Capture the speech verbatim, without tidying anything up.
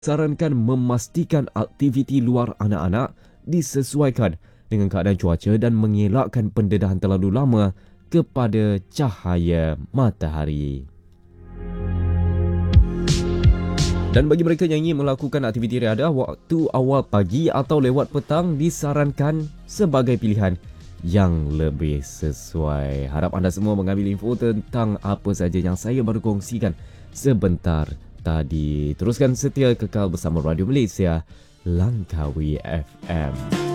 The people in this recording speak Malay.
sarankan memastikan aktiviti luar anak-anak disesuaikan dengan keadaan cuaca dan mengelakkan pendedahan terlalu lama kepada cahaya matahari. Dan bagi mereka yang ingin melakukan aktiviti riadah waktu awal pagi atau lewat petang disarankan sebagai pilihan yang lebih sesuai. Harap anda semua mengambil info tentang apa saja yang saya baru kongsikan sebentar tadi. Teruskan setia kekal bersama Radio Malaysia Langkawi F M.